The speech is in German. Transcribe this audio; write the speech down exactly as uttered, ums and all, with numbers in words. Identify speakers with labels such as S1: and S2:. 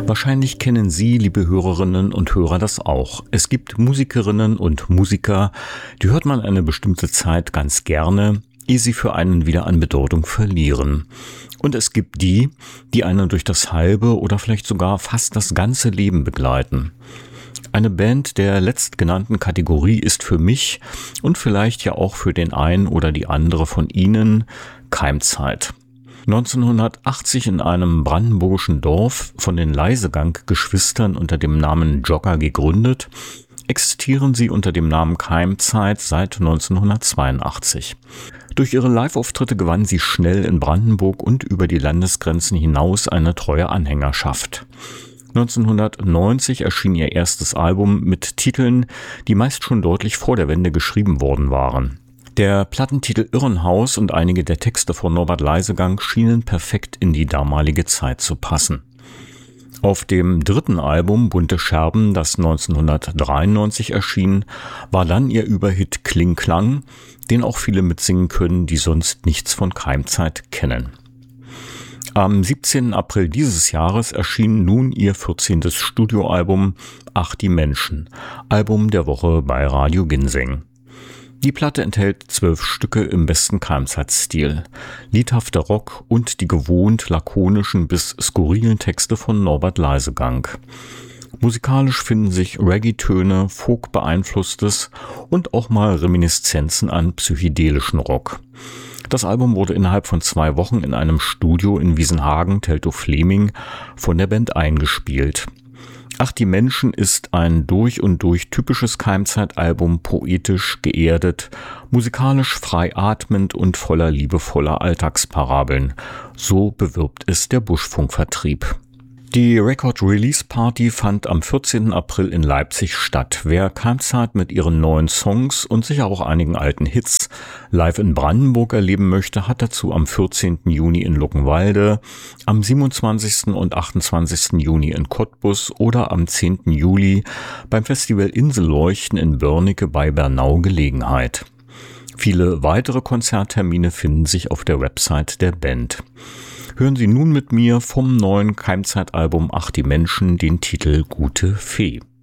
S1: Wahrscheinlich kennen Sie, liebe Hörerinnen und Hörer, das auch. Es gibt Musikerinnen und Musiker, die hört man eine bestimmte Zeit ganz gerne, ehe sie für einen wieder an Bedeutung verlieren. Und es gibt die, die einen durch das halbe oder vielleicht sogar fast das ganze Leben begleiten. Eine Band der letztgenannten Kategorie ist für mich und vielleicht ja auch für den einen oder die andere von Ihnen Keimzeit. neunzehnhundertachtzig in einem brandenburgischen Dorf von den Leisegang-Geschwistern unter dem Namen Jogger gegründet, existieren sie unter dem Namen Keimzeit seit neunzehnhundertzweiundachtzig. Durch ihre Live-Auftritte gewannen sie schnell in Brandenburg und über die Landesgrenzen hinaus eine treue Anhängerschaft. neunzehnhundertneunzig erschien ihr erstes Album mit Titeln, die meist schon deutlich vor der Wende geschrieben worden waren. Der Plattentitel Irrenhaus und einige der Texte von Norbert Leisegang schienen perfekt in die damalige Zeit zu passen. Auf dem dritten Album Bunte Scherben, das neunzehnhundertdreiundneunzig erschien, war dann ihr Überhit Kling Klang, den auch viele mitsingen können, die sonst nichts von Keimzeit kennen. Am siebzehnten April dieses Jahres erschien nun ihr vierzehntes Studioalbum Ach die Menschen, Album der Woche bei Radio Ginseng. Die Platte enthält zwölf Stücke im besten Keimzeit-Stil, liedhafter Rock und die gewohnt lakonischen bis skurrilen Texte von Norbert Leisegang. Musikalisch finden sich Reggae-Töne, Folk-beeinflusstes und auch mal Reminiszenzen an psychedelischen Rock. Das Album wurde innerhalb von zwei Wochen in einem Studio in Wiesenhagen, Teltow-Fleming, von der Band eingespielt. Ach die Menschen ist ein durch und durch typisches Keimzeit-Album, poetisch, geerdet, musikalisch frei atmend und voller liebevoller Alltagsparabeln. So bewirbt es der Buschfunk-Vertrieb. Die Record-Release-Party fand am vierzehnten April in Leipzig statt. Wer Keimzeit mit ihren neuen Songs und sicher auch einigen alten Hits live in Brandenburg erleben möchte, hat dazu am vierzehnten Juni in Luckenwalde, am siebenundzwanzigsten und achtundzwanzigsten Juni in Cottbus oder am zehnten Juli beim Festival Inselleuchten in Börnecke bei Bernau Gelegenheit. Viele weitere Konzerttermine finden sich auf der Website der Band. Hören Sie nun mit mir vom neuen Keimzeit-Album Ach die Menschen den Titel Gute Fee.